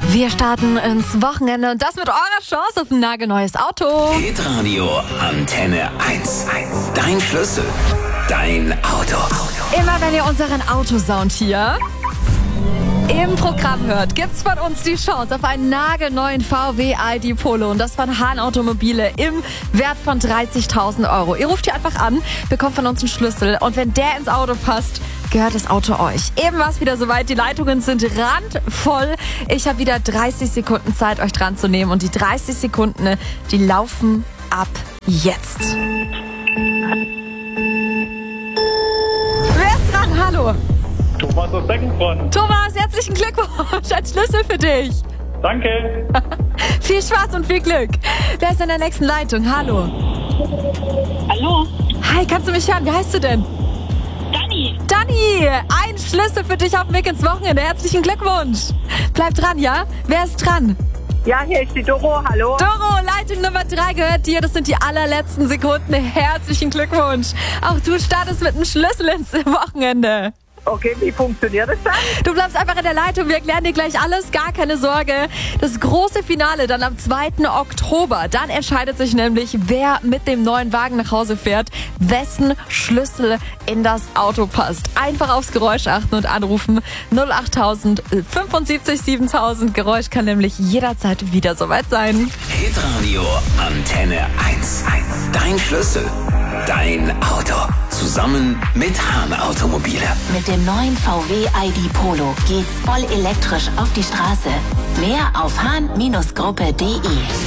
Wir starten ins Wochenende und das mit eurer Chance auf ein nagelneues Auto. Hitradio Antenne 1. Dein Schlüssel. Dein Auto. Immer wenn ihr unseren Autosound hier im Programm hört, gibt's von uns die Chance auf einen nagelneuen VW ID Polo und das von Hahn Automobile im Wert von 30.000 Euro. Ihr ruft hier einfach an, bekommt von uns einen Schlüssel und wenn der ins Auto passt, gehört das Auto euch. Eben war es wieder soweit, die Leitungen sind randvoll. Ich habe wieder 30 Sekunden Zeit, euch dran zu nehmen und die 30 Sekunden, die laufen ab jetzt. Wer ist dran? Hallo. Thomas aus Beckenfront. Thomas, herzlichen Glückwunsch. Ein Schlüssel für dich. Danke. Viel Spaß und viel Glück. Wer ist in der nächsten Leitung? Hallo. Hallo, Hi, kannst du mich hören? Wie heißt du denn? Dani. Dani, ein Schlüssel für dich auf dem Weg ins Wochenende. Herzlichen Glückwunsch. Bleib dran, ja? Wer ist dran? Ja, hier ist die Doro, hallo. Doro, Leitung Nummer 3 gehört dir. Das sind die allerletzten Sekunden. Herzlichen Glückwunsch. Auch du startest mit einem Schlüssel ins Wochenende. Okay, wie funktioniert das dann? Du bleibst einfach in der Leitung, wir erklären dir gleich alles, gar keine Sorge. Das große Finale dann am 2. Oktober. Dann entscheidet sich nämlich, wer mit dem neuen Wagen nach Hause fährt, wessen Schlüssel in das Auto passt. Einfach aufs Geräusch achten und anrufen. 08000 75 7000. Geräusch kann nämlich jederzeit wieder soweit sein. Hitradio Antenne 1. Dein Schlüssel. Dein Auto. Zusammen mit Hahn Automobile. Mit dem neuen VW ID Polo geht's voll elektrisch auf die Straße. Mehr auf hahn-gruppe.de.